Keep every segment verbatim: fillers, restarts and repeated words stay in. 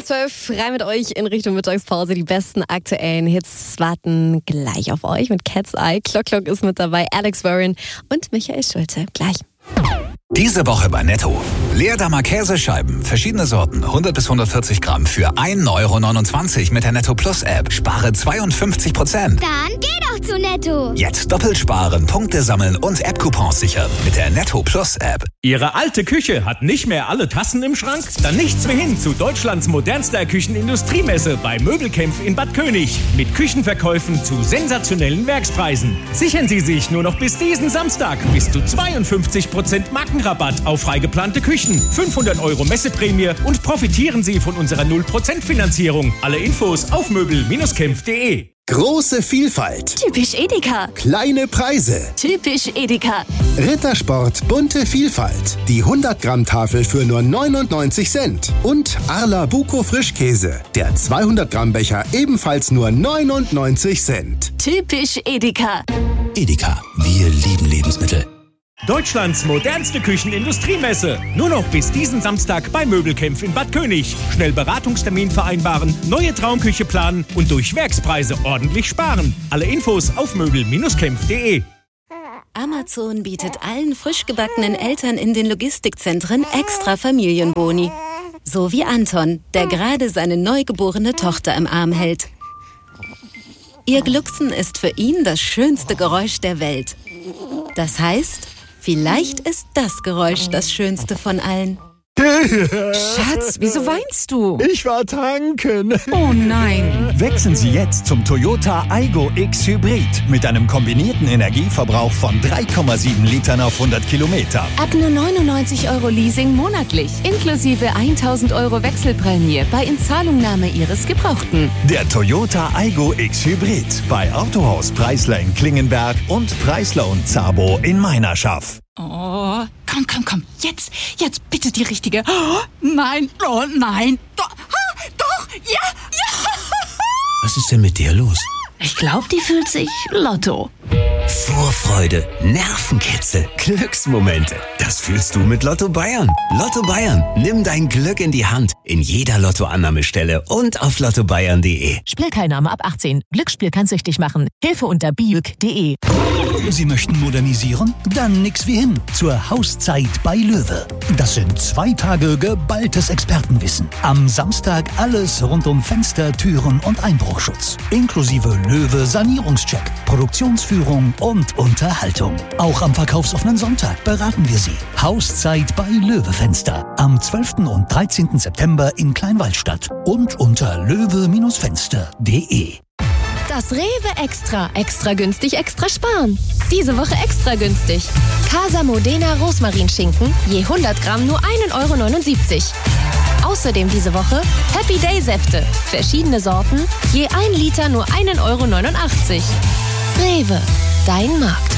zwölf, rein mit euch in Richtung Mittagspause. Die besten aktuellen Hits warten gleich auf euch mit Cat's Eye. Clock Clock ist mit dabei, Alex Warren und Michael Schulte. Gleich. Diese Woche bei Netto. Leerdammer Käsescheiben, verschiedene Sorten, hundert bis hundertvierzig Gramm für ein Euro neunundzwanzig mit der Netto Plus App. Spare zweiundfünfzig Prozent. Dann geh doch zu Netto. Jetzt doppelt sparen, Punkte sammeln und App-Coupons sichern mit der Netto Plus App. Ihre alte Küche hat nicht mehr alle Tassen im Schrank? Dann nichts mehr hin zu Deutschlands modernster Küchenindustriemesse bei Möbelkämpf in Bad König. Mit Küchenverkäufen zu sensationellen Werkspreisen. Sichern Sie sich nur noch bis diesen Samstag bis zu zweiundfünfzig Prozent Markenrabatt auf freigeplante Küchen, fünfhundert Euro Messeprämie und profitieren Sie von unserer null Prozent Finanzierung. Alle Infos auf möbel Bindestrich kämpf punkt de. Große Vielfalt. Typisch Edeka. Kleine Preise. Typisch Edeka. Rittersport bunte Vielfalt. Die hundert Gramm Tafel für nur neunundneunzig Cent. Und Arla Buko Frischkäse. Der zweihundert Gramm Becher ebenfalls nur neunundneunzig Cent. Typisch Edeka. Edeka, wir lieben Lebensmittel. Deutschlands modernste Küchenindustriemesse. Nur noch bis diesen Samstag bei Möbelkämpf in Bad König. Schnell Beratungstermin vereinbaren, neue Traumküche planen und durch Werkspreise ordentlich sparen. Alle Infos auf möbel Bindestrich kämpf punkt de. Amazon bietet allen frisch gebackenen Eltern in den Logistikzentren extra Familienboni. So wie Anton, der gerade seine neugeborene Tochter im Arm hält. Ihr Glucksen ist für ihn das schönste Geräusch der Welt. Das heißt, vielleicht ist das Geräusch das schönste von allen. Schatz, wieso weinst du? Ich war tanken. Oh nein. Wechseln Sie jetzt zum Toyota Aygo X Hybrid mit einem kombinierten Energieverbrauch von drei Komma sieben Litern auf hundert Kilometer. Ab nur neunundneunzig Euro Leasing monatlich, inklusive tausend Euro Wechselprämie bei Inzahlungnahme Ihres Gebrauchten. Der Toyota Aygo X Hybrid bei Autohaus Preisler in Klingenberg und Preisler und Zabo in Meinerschaft. Oh, komm, komm, komm. Jetzt, jetzt bitte die richtige. Oh, nein, oh nein. Doch, ah, doch, ja, ja. Was ist denn mit dir los? Ich glaube, die fühlt sich Lotto. Vorfreude, Nervenkitzel, Glücksmomente. Das fühlst du mit Lotto Bayern. Lotto Bayern, nimm dein Glück in die Hand. In jeder Lottoannahmestelle und auf lotto bayern punkt de. Spielteilnahme ab achtzehn. Glücksspiel kann süchtig machen. Hilfe unter biüg punkt de. Sie möchten modernisieren? Dann nix wie hin zur Hauszeit bei Löwe. Das sind zwei Tage geballtes Expertenwissen. Am Samstag alles rund um Fenster, Türen und Einbruchschutz. Inklusive Löwe Sanierungscheck, Produktionsführung und Unterhaltung. Auch am verkaufsoffenen Sonntag beraten wir Sie. Hauszeit bei Löwe Fenster. Am zwölften und dreizehnten September in Kleinwaldstadt und unter löwe Fenster punkt de. Das Rewe Extra. Extra günstig, extra sparen. Diese Woche extra günstig. Casa Modena Rosmarinschinken, je hundert Gramm nur ein Euro neunundsiebzig. Außerdem diese Woche Happy Day Säfte. Verschiedene Sorten, je ein Liter nur ein Euro neunundachtzig. Rewe, dein Markt.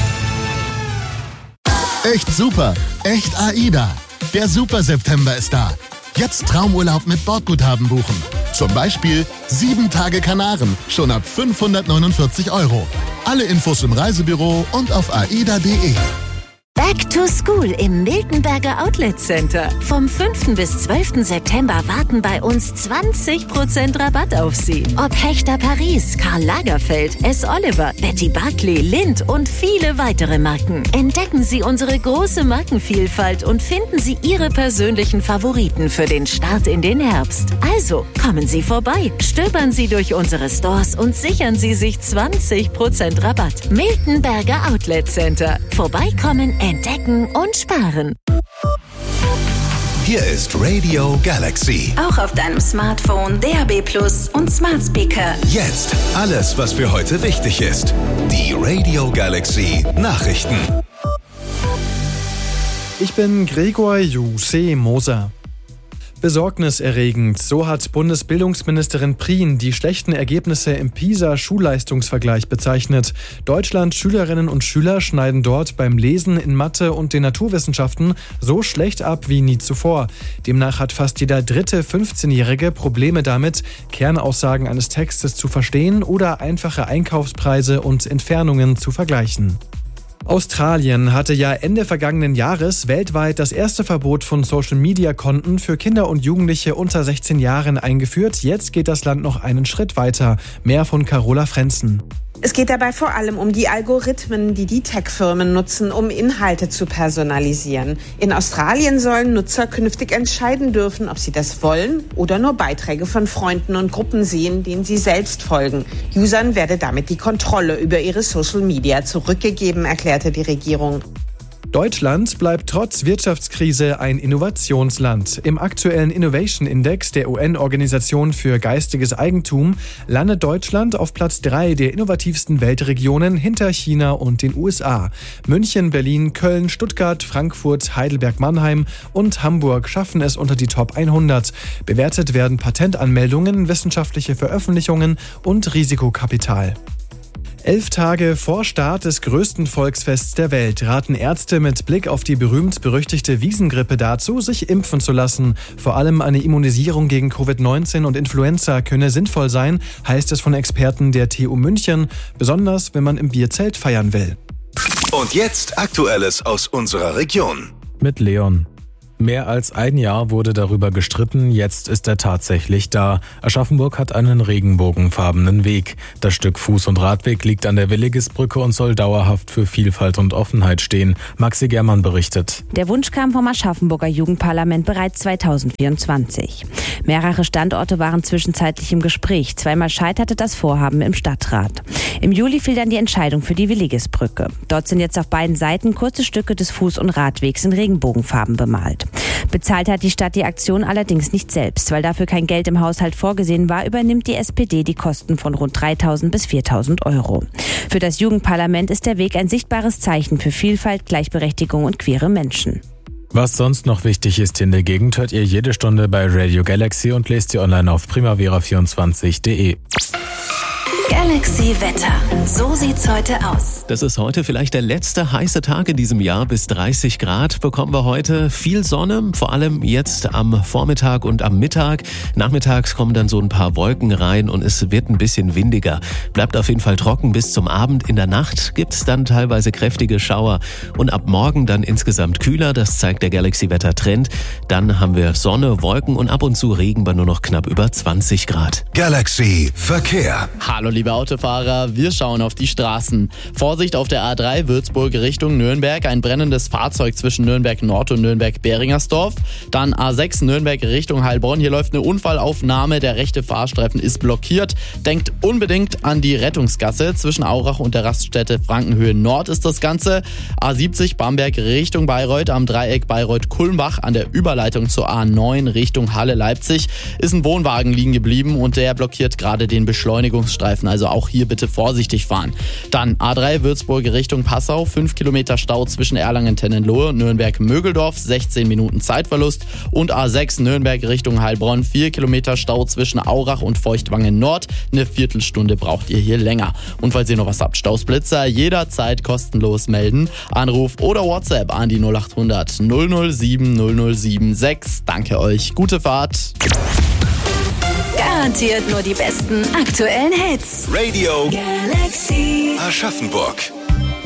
Echt super. Echt AIDA. Der Super September ist da. Jetzt Traumurlaub mit Bordguthaben buchen. Zum Beispiel sieben Tage Kanaren, schon ab fünfhundertneunundvierzig Euro. Alle Infos im Reisebüro und auf aida punkt de. Back to School im Miltenberger Outlet Center. Vom fünften bis zwölften September warten bei uns zwanzig Prozent Rabatt auf Sie. Ob Hechter Paris, Karl Lagerfeld, S. Oliver, Betty Barclay, Lindt und viele weitere Marken. Entdecken Sie unsere große Markenvielfalt und finden Sie Ihre persönlichen Favoriten für den Start in den Herbst. Also, kommen Sie vorbei, stöbern Sie durch unsere Stores und sichern Sie sich zwanzig Prozent Rabatt. Miltenberger Outlet Center. Vorbeikommen, entdecken und sparen. Hier ist Radio Galaxy. Auch auf deinem Smartphone, D A B Plus und Smart Speaker. Jetzt alles, was für heute wichtig ist. Die Radio Galaxy Nachrichten. Ich bin Gregor Juse Moser. Besorgniserregend, so hat Bundesbildungsministerin Prien die schlechten Ergebnisse im PISA-Schulleistungsvergleich bezeichnet. Deutschlands Schülerinnen und Schüler schneiden dort beim Lesen in Mathe und den Naturwissenschaften so schlecht ab wie nie zuvor. Demnach hat fast jeder dritte fünfzehnjährige Probleme damit, Kernaussagen eines Textes zu verstehen oder einfache Einkaufspreise und Entfernungen zu vergleichen. Australien hatte ja Ende vergangenen Jahres weltweit das erste Verbot von Social-Media-Konten für Kinder und Jugendliche unter sechzehn Jahren eingeführt. Jetzt geht das Land noch einen Schritt weiter. Mehr von Carola Frenzen. Es geht dabei vor allem um die Algorithmen, die die Tech-Firmen nutzen, um Inhalte zu personalisieren. In Australien sollen Nutzer künftig entscheiden dürfen, ob sie das wollen oder nur Beiträge von Freunden und Gruppen sehen, denen sie selbst folgen. Usern werde damit die Kontrolle über ihre Social Media zurückgegeben, erklärte die Regierung. Deutschland bleibt trotz Wirtschaftskrise ein Innovationsland. Im aktuellen Innovation Index der U N-Organisation für geistiges Eigentum landet Deutschland auf Platz drei der innovativsten Weltregionen hinter China und den U S A. München, Berlin, Köln, Stuttgart, Frankfurt, Heidelberg, Mannheim und Hamburg schaffen es unter die Top hundert. Bewertet werden Patentanmeldungen, wissenschaftliche Veröffentlichungen und Risikokapital. Elf Tage vor Start des größten Volksfests der Welt raten Ärzte mit Blick auf die berühmt-berüchtigte Wiesengrippe dazu, sich impfen zu lassen. Vor allem eine Immunisierung gegen Covid neunzehn und Influenza könne sinnvoll sein, heißt es von Experten der T U München, besonders wenn man im Bierzelt feiern will. Und jetzt Aktuelles aus unserer Region. Mit Leon. Mehr als ein Jahr wurde darüber gestritten, jetzt ist er tatsächlich da. Aschaffenburg hat einen regenbogenfarbenen Weg. Das Stück Fuß- und Radweg liegt an der Willigisbrücke und soll dauerhaft für Vielfalt und Offenheit stehen. Maxi Germann berichtet. Der Wunsch kam vom Aschaffenburger Jugendparlament bereits zweitausendvierundzwanzig. Mehrere Standorte waren zwischenzeitlich im Gespräch. Zweimal scheiterte das Vorhaben im Stadtrat. Im Juli fiel dann die Entscheidung für die Willigisbrücke. Dort sind jetzt auf beiden Seiten kurze Stücke des Fuß- und Radwegs in Regenbogenfarben bemalt. Bezahlt hat die Stadt die Aktion allerdings nicht selbst. Weil dafür kein Geld im Haushalt vorgesehen war, übernimmt die S P D die Kosten von rund dreitausend bis viertausend Euro. Für das Jugendparlament ist der Weg ein sichtbares Zeichen für Vielfalt, Gleichberechtigung und queere Menschen. Was sonst noch wichtig ist in der Gegend, hört ihr jede Stunde bei Radio Galaxy und lest ihr online auf primavera vierundzwanzig punkt de. Galaxy Wetter. So sieht's heute aus. Das ist heute vielleicht der letzte heiße Tag in diesem Jahr. Bis dreißig Grad bekommen wir heute. Viel Sonne, vor allem jetzt am Vormittag und am Mittag. Nachmittags kommen dann so ein paar Wolken rein und es wird ein bisschen windiger. Bleibt auf jeden Fall trocken bis zum Abend. In der Nacht gibt's dann teilweise kräftige Schauer. Und ab morgen dann insgesamt kühler. Das zeigt der Galaxy-Wetter-Trend. Dann haben wir Sonne, Wolken und ab und zu Regen bei nur noch knapp über zwanzig Grad. Galaxy Verkehr. Hallo liebe Autofahrer, wir schauen auf die Straßen. Vorsicht auf der A drei Würzburg Richtung Nürnberg, ein brennendes Fahrzeug zwischen Nürnberg Nord und Nürnberg-Beringersdorf. Dann A sechs Nürnberg Richtung Heilbronn, hier läuft eine Unfallaufnahme, der rechte Fahrstreifen ist blockiert. Denkt unbedingt an die Rettungsgasse, zwischen Aurach und der Raststätte Frankenhöhe Nord ist das Ganze. A siebzig Bamberg Richtung Bayreuth, am Dreieck Bayreuth-Kulmbach an der Überleitung zur A neun Richtung Halle-Leipzig ist ein Wohnwagen liegen geblieben und der blockiert gerade den Beschleunigungsstreifen. Also auch hier bitte vorsichtig fahren. Dann A drei Würzburg Richtung Passau, fünf Kilometer Stau zwischen Erlangen-Tennenlohe und Nürnberg-Mögeldorf, sechzehn Minuten Zeitverlust. Und A sechs Nürnberg Richtung Heilbronn, vier Kilometer Stau zwischen Aurach und Feuchtwangen Nord. Eine Viertelstunde braucht ihr hier länger. Und falls ihr noch was habt, Stausblitzer, jederzeit kostenlos melden. Anruf oder WhatsApp an die null acht hundert null null sieben null null sieben sechs. Danke euch. Gute Fahrt. Garantiert nur die besten aktuellen Hits. Radio Galaxy Aschaffenburg.